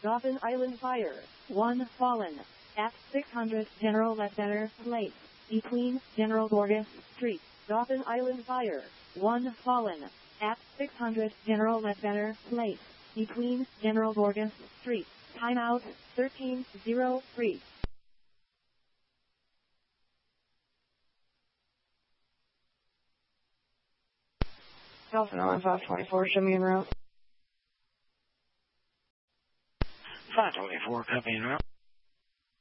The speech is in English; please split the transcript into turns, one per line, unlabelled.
Dauphin Island fire. 1 fallen. At 600 General Ledbetter Place. Between General Gorgas Street. Dauphin Island fire. 1 fallen. At 600 General Ledbetter Place. Between General Gorgas Street. Timeout 1303.
Dauphin Island 524, show me en route.
524, copy en route.